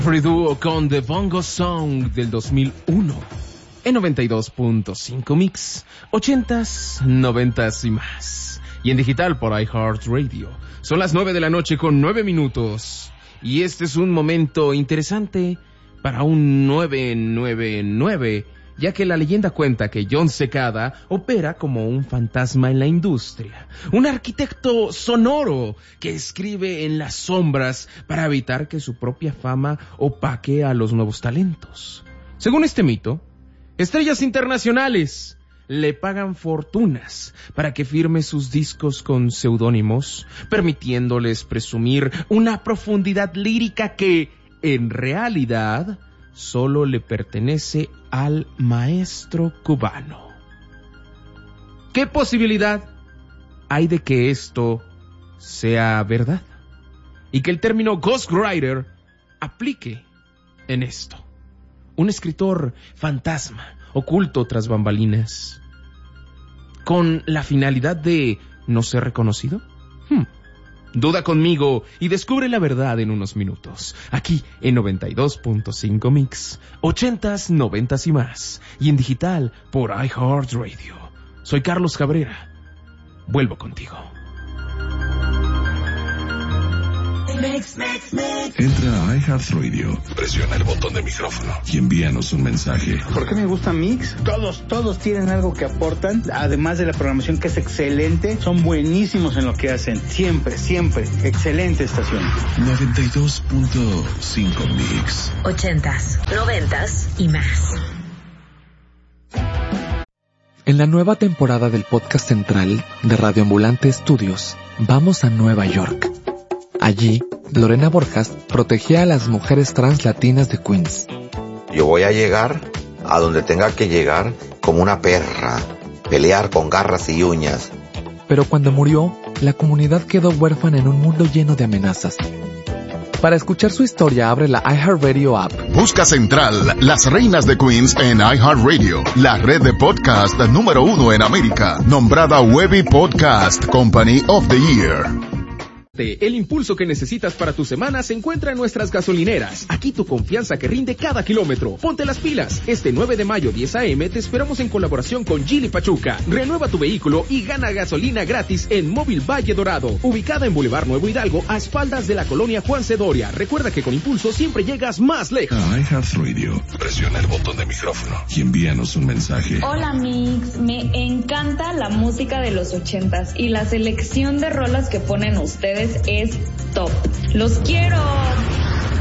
Free Duo con The Bongo Song del 2001 en 92.5 Mix, 80s, 90s y más. Y en digital por iHeartRadio. Son las 9 de la noche con 9 minutos. Y este es un momento interesante para un 999, ya que la leyenda cuenta que John Cicada opera como un fantasma en la industria. Un arquitecto sonoro que escribe en las sombras para evitar que su propia fama opaque a los nuevos talentos. Según este mito, estrellas internacionales le pagan fortunas para que firme sus discos con seudónimos, permitiéndoles presumir una profundidad lírica que, en realidad, solo le pertenece al maestro cubano. ¿Qué posibilidad hay de que esto sea verdad? Y que el término ghostwriter aplique en esto. Un escritor fantasma, oculto tras bambalinas, con la finalidad de no ser reconocido. Duda conmigo y descubre la verdad en unos minutos, aquí en 92.5 Mix, 80s, 90s y más, y en digital por iHeartRadio. Soy Carlos Cabrera. Vuelvo contigo. Entra a iHeartRadio, presiona el botón de micrófono y envíanos un mensaje. ¿Por qué me gusta Mix? Todos tienen algo que aportan, además de la programación que es excelente, son buenísimos en lo que hacen, siempre, excelente estación. 92.5 Mix. 80s, 90s y más. En la nueva temporada del podcast central de Radio Ambulante Studios, vamos a Nueva York. Allí, Lorena Borjas protegía a las mujeres trans latinas de Queens. Yo voy a llegar a donde tenga que llegar como una perra, pelear con garras y uñas. Pero cuando murió, la comunidad quedó huérfana en un mundo lleno de amenazas. Para escuchar su historia, abre la iHeartRadio app. Busca Central, las reinas de Queens en iHeartRadio, la red de podcast número 1 en América, nombrada Webby Podcast Company of the Year. El impulso que necesitas para tu semana se encuentra en nuestras gasolineras. Aquí tu confianza que rinde cada kilómetro. Ponte las pilas. Este 9 de mayo 10 a.m. te esperamos en colaboración con Gili Pachuca. Renueva tu vehículo y gana gasolina gratis en Móvil Valle Dorado, ubicada en Boulevard Nuevo Hidalgo, a espaldas de la colonia Juan C. Doria. Recuerda que con impulso siempre llegas más lejos. A iHeartRadio, presiona el botón de micrófono y envíanos un mensaje. Hola Mix, me encanta la música de los 80s y la selección de rolas que ponen ustedes es top. ¡Los quiero!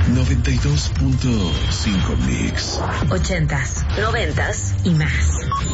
92.5 Mix. 80s, 90s y más.